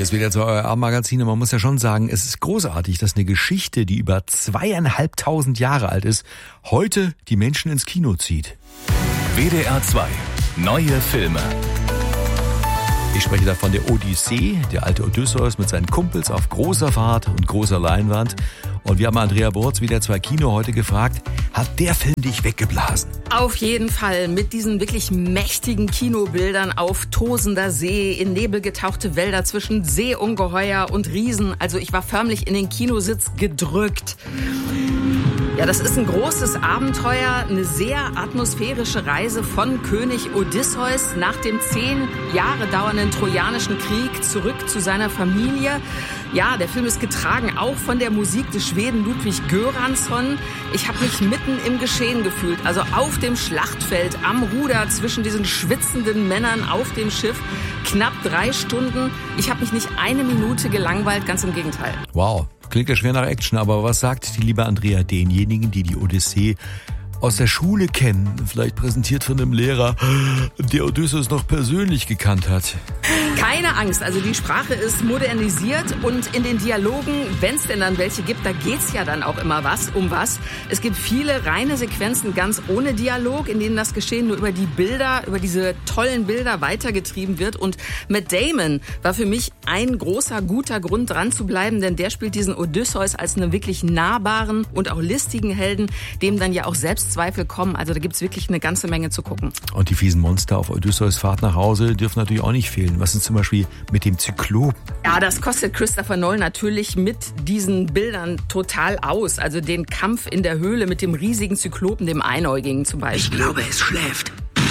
ist wieder zu euer Abendmagazin und man muss ja schon sagen, es ist großartig, dass eine Geschichte, die über 2.500 Jahre alt ist, heute die Menschen ins Kino zieht. WDR 2. Neue Filme. Ich spreche da von der Odyssee, der alte Odysseus mit seinen Kumpels auf großer Fahrt und großer Leinwand. Und wir haben Andrea Burz, WDR 2 Kino, heute gefragt, hat der Film dich weggeblasen? Auf jeden Fall, mit diesen wirklich mächtigen Kinobildern auf tosender See, in Nebel getauchte Wälder zwischen Seeungeheuer und Riesen. Also ich war förmlich in den Kinositz gedrückt. Ja, das ist ein großes Abenteuer, eine sehr atmosphärische Reise von König Odysseus nach dem 10 Jahre dauernden Trojanischen Krieg zurück zu seiner Familie. Ja, der Film ist getragen auch von der Musik des Schweden Ludwig Göransson. Ich habe mich mitten im Geschehen gefühlt, also auf dem Schlachtfeld, am Ruder, zwischen diesen schwitzenden Männern auf dem Schiff. Knapp 3 Stunden. Ich habe mich nicht eine Minute gelangweilt, ganz im Gegenteil. Wow. Klingt ja schwer nach Action, aber was sagt die liebe Andrea denjenigen, die die Odyssee aus der Schule kennen, vielleicht präsentiert von einem Lehrer, der Odysseus noch persönlich gekannt hat? Keine Angst, also die Sprache ist modernisiert und in den Dialogen, wenn es denn dann welche gibt, da geht's ja dann auch immer um was. Es gibt viele reine Sequenzen ganz ohne Dialog, in denen das Geschehen nur über die Bilder, über diese tollen Bilder weitergetrieben wird. Und Matt Damon war für mich ein großer, guter Grund dran zu bleiben, denn der spielt diesen Odysseus als einen wirklich nahbaren und auch listigen Helden, dem dann ja auch Selbstzweifel kommen. Also da gibt's wirklich eine ganze Menge zu gucken. Und die fiesen Monster auf Odysseus Fahrt nach Hause dürfen natürlich auch nicht fehlen. Was ist zum Beispiel mit dem Zyklop? Ja, das kostet Christopher Nolan natürlich mit diesen Bildern total aus. Also den Kampf in der Höhle mit dem riesigen Zyklopen, dem Einäugigen zum Beispiel. Ich glaube, es schläft.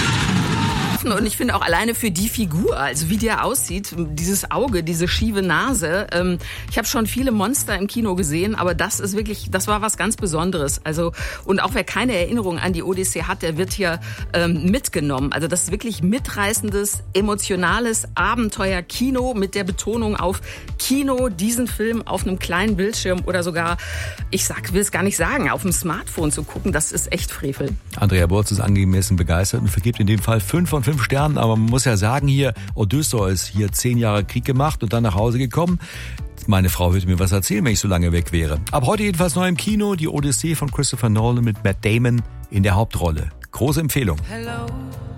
Und ich finde auch alleine für die Figur, also wie der aussieht, dieses Auge, diese schiefe Nase. Ich habe schon viele Monster im Kino gesehen, aber das ist wirklich, das war was ganz Besonderes. Also und auch wer keine Erinnerung an die Odyssee hat, der wird hier mitgenommen. Also das ist wirklich mitreißendes, emotionales Abenteuer-Kino mit der Betonung auf Kino, diesen Film auf einem kleinen Bildschirm oder sogar, will es gar nicht sagen, auf dem Smartphone zu gucken, das ist echt Frevel. Andrea Burz ist angemessen begeistert und vergibt in dem Fall 5 von 5 Sternen, aber man muss ja sagen, hier Odysseus, hier 10 Jahre Krieg gemacht und dann nach Hause gekommen. Meine Frau würde mir was erzählen, wenn ich so lange weg wäre. Ab heute jedenfalls neu im Kino, die Odyssee von Christopher Nolan mit Matt Damon in der Hauptrolle. Große Empfehlung. Hello.